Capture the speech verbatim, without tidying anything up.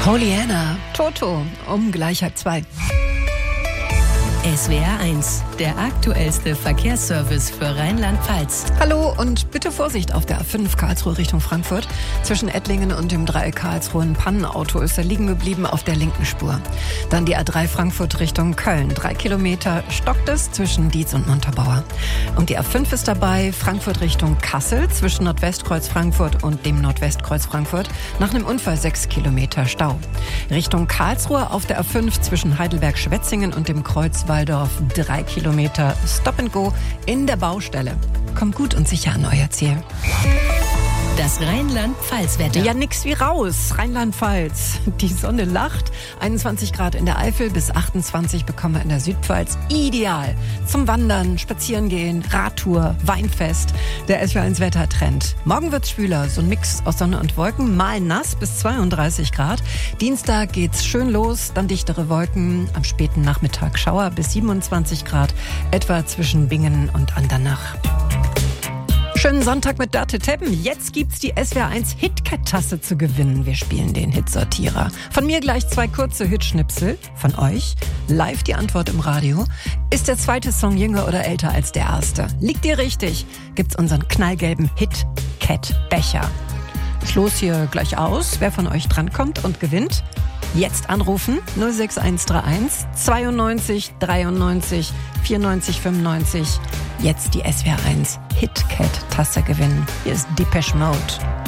Pollyanna, Toto, um gleich halb zwei. S W R eins, der aktuellste Verkehrsservice für Rheinland-Pfalz. Hallo und bitte Vorsicht auf der A fünf Karlsruhe Richtung Frankfurt. Zwischen Ettlingen und dem Dreieck Karlsruhe ein Pannenauto ist da liegen geblieben auf der linken Spur. Dann die A drei Frankfurt Richtung Köln. Drei Kilometer stockt es zwischen Dietz und Montabaur. Und die A fünf ist dabei, Frankfurt Richtung Kassel, zwischen Nordwestkreuz Frankfurt und dem Nordwestkreuz Frankfurt. Nach einem Unfall sechs Kilometer Stau. Richtung Karlsruhe auf der A fünf zwischen Heidelberg-Schwetzingen und dem Kreuz Waldorf drei Kilometer Stop and Go in der Baustelle. Kommt gut und sicher an euer Ziel. Das Rheinland-Pfalz-Wetter. Ja, nix wie raus. Rheinland-Pfalz. Die Sonne lacht. einundzwanzig Grad in der Eifel bis achtundzwanzig bekommen wir in der Südpfalz. Ideal zum Wandern, Spazierengehen, Radtour, Weinfest. Der S W R eins Wettertrend. Morgen wird's schwüler. So ein Mix aus Sonne und Wolken. Mal nass bis zweiunddreißig Grad. Dienstag geht's schön los. Dann dichtere Wolken. Am späten Nachmittag Schauer bis siebenundzwanzig Grad. Etwa zwischen Bingen und Andernach. Schönen Sonntag mit Dörte Teppen. Jetzt gibt's die S W R eins Hitcat-Tasse zu gewinnen. Wir spielen den Hitsortierer. Von mir gleich zwei kurze Hitschnipsel. Von euch live die Antwort im Radio. Ist der zweite Song jünger oder älter als der erste? Liegt ihr richtig? Gibt's unseren knallgelben Hitcat-Becher. Ich los hier gleich aus. Wer von euch drankommt und gewinnt? Jetzt anrufen null sechs eins drei eins zweiundneunzig dreiundneunzig vierundneunzig fünfundneunzig. Jetzt die S W R eins Hitcat-Tasse gewinnen. Hier ist Depeche Mode.